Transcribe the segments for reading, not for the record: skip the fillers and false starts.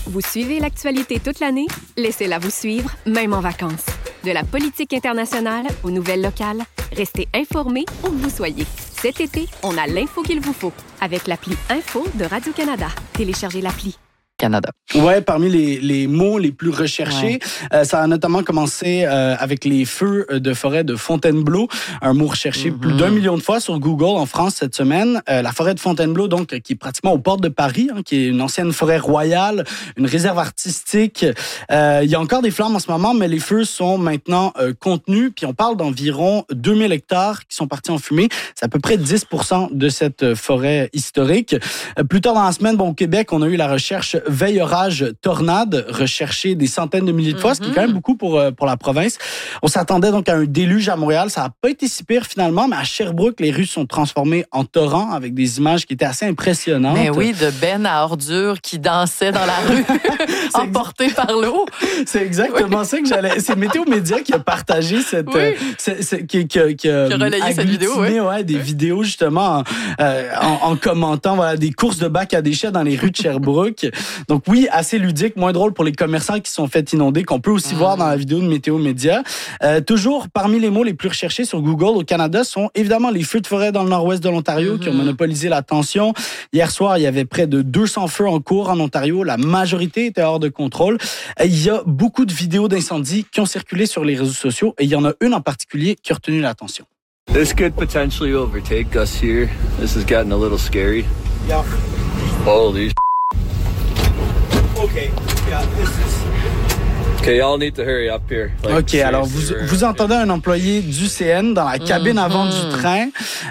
Vous suivez l'actualité toute l'année? Laissez-la vous suivre, même en vacances. De la politique internationale aux nouvelles locales, restez informés où que vous soyez. Cet été, on a l'info qu'il vous faut avec l'appli Info de Radio-Canada. Téléchargez l'appli. Canada. Ouais, parmi les mots les plus recherchés, ça a notamment commencé avec les feux de forêt de Fontainebleau, un mot recherché plus d'1 million de fois sur Google en France cette semaine. La forêt de Fontainebleau, donc, qui est pratiquement aux portes de Paris, qui est une ancienne forêt royale, une réserve artistique. Il y a encore des flammes en ce moment, mais les feux sont maintenant contenus, puis on parle d'environ 2000 hectares qui sont partis en fumée. C'est à peu près 10% de cette forêt historique. Plus tard dans la semaine, au Québec, on a eu la recherche veille orage tornade, recherché des centaines de milliers de fois, ce qui est quand même beaucoup pour la province. On s'attendait donc à un déluge à Montréal. Ça n'a pas été si pire finalement, mais à Sherbrooke, les rues sont transformées en torrents avec des images qui étaient assez impressionnantes. Mais oui, de bennes à ordures qui dansaient dans la rue, emportés par l'eau. C'est exactement ça que j'allais... C'est Météo Média qui a partagé cette... qui a relayé cette vidéo, des vidéos justement en commentant des courses de bacs à déchets dans les rues de Sherbrooke. Donc oui, assez ludique, moins drôle pour les commerçants qui se sont fait inonder, qu'on peut aussi voir dans la vidéo de Météo Média. Toujours, parmi les mots les plus recherchés sur Google au Canada sont évidemment les feux de forêt dans le nord-ouest de l'Ontario qui ont monopolisé l'attention. Hier soir, il y avait près de 200 feux en cours en Ontario. La majorité était hors de contrôle. Il y a beaucoup de vidéos d'incendies qui ont circulé sur les réseaux sociaux et il y en a une en particulier qui a retenu l'attention. This could potentially overtake us here. This has gotten a little scary. Yeah. Holy Okay, yeah, this is... Okay, y'all need to hurry up here. OK, alors vous entendez un employé du CN dans la cabine avant du train.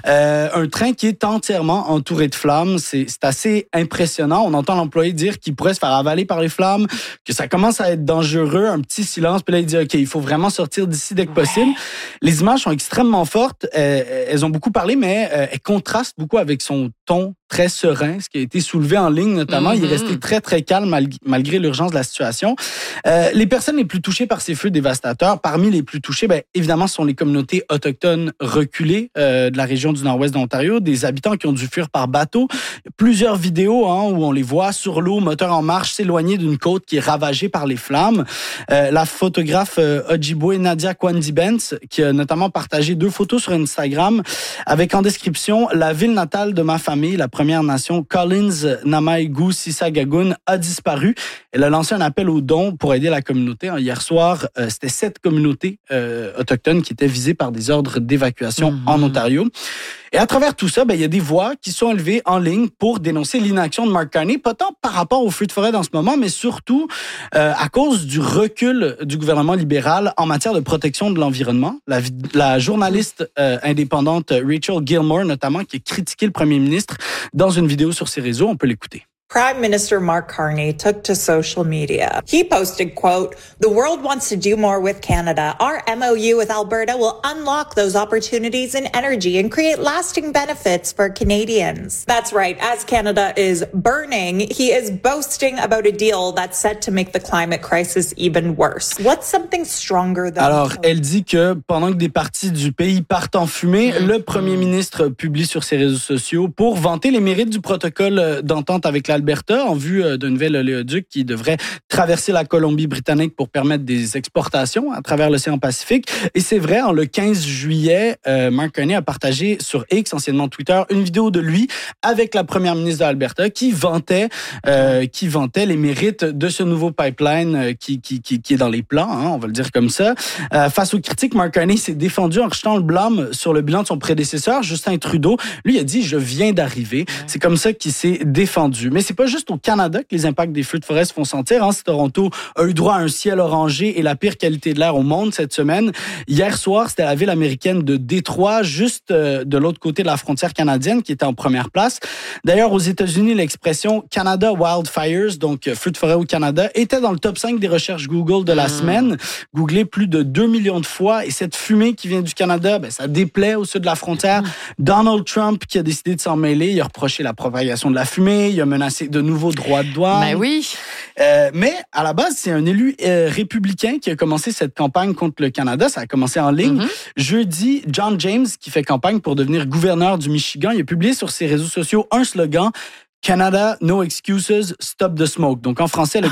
Un train qui est entièrement entouré de flammes. C'est assez impressionnant. On entend l'employé dire qu'il pourrait se faire avaler par les flammes, que ça commence à être dangereux. Un petit silence, puis là, il dit OK, il faut vraiment sortir d'ici dès que possible. Les images sont extrêmement fortes. Elles ont beaucoup parlé, mais elles contrastent beaucoup avec son ton très serein, ce qui a été soulevé en ligne notamment. Il est resté très, très calme malgré l'urgence de la situation. Les personnes les plus touchées par ces feux dévastateurs, parmi les plus touchées, évidemment, ce sont les communautés autochtones reculées de la région du nord-ouest de l'Ontario, des habitants qui ont dû fuir par bateau. Plusieurs vidéos où on les voit sur l'eau, moteur en marche, s'éloigner d'une côte qui est ravagée par les flammes. La photographe Ojibwe Nadia Kwandi-Benz, qui a notamment partagé 2 photos sur Instagram avec en description « La ville natale de ma famille, la Première Nation, Collins Namaïgou Sisagagun, a disparu ». Elle a lancé un appel aux dons pour aider la communauté. Hier soir, c'était 7 communautés autochtones qui étaient visées par des ordres d'évacuation en Ontario. Et à travers tout ça, il y a des voix qui sont élevées en ligne pour dénoncer l'inaction de Mark Carney, pas tant par rapport aux feux de forêt dans ce moment, mais surtout à cause du recul du gouvernement libéral en matière de protection de l'environnement. La journaliste indépendante Rachel Gilmore, notamment, qui a critiqué le premier ministre dans une vidéo sur ses réseaux. On peut l'écouter. Prime Minister Mark Carney took to social media. He posted, quote, "The world wants to do more with Canada. Our MOU with Alberta will unlock those opportunities in energy and create lasting benefits for Canadians." That's right. As Canada is burning, he is boasting about a deal that's set to make the climate crisis even worse. What's something stronger than... Alors, elle dit que pendant que des parties du pays partent en fumée, le premier ministre publie sur ses réseaux sociaux pour vanter les mérites du protocole d'entente avec l'Alberta en vue d'un nouvel oléoduc qui devrait traverser la Colombie-Britannique pour permettre des exportations à travers l'océan Pacifique. Et c'est vrai, le 15 juillet, Mark Carney a partagé sur X, anciennement Twitter, une vidéo de lui avec la première ministre de l'Alberta qui vantait les mérites de ce nouveau pipeline qui est dans les plans, on va le dire comme ça. Face aux critiques, Mark Carney s'est défendu en rejetant le blâme sur le bilan de son prédécesseur, Justin Trudeau. Lui, il a dit « Je viens d'arriver ». C'est comme ça qu'il s'est défendu. Mais c'est pas juste au Canada que les impacts des feux de forêt se font sentir. Si Toronto a eu droit à un ciel orangé et la pire qualité de l'air au monde cette semaine, hier soir, c'était la ville américaine de Détroit, juste de l'autre côté de la frontière canadienne, qui était en première place. D'ailleurs, aux États-Unis, l'expression Canada Wildfires, donc feux de forêt au Canada, était dans le top 5 des recherches Google de la semaine. Googlé plus de 2 millions de fois. Et cette fumée qui vient du Canada, ça déplaît au sud de la frontière. Donald Trump, qui a décidé de s'en mêler, il a reproché la propagation de la fumée, il a menacé de nouveaux droits de douane. Ben oui. Mais à la base, c'est un élu républicain qui a commencé cette campagne contre le Canada. Ça a commencé en ligne. Jeudi, John James, qui fait campagne pour devenir gouverneur du Michigan, il a publié sur ses réseaux sociaux un slogan: Canada, no excuses, stop the smoke. Donc, en français, le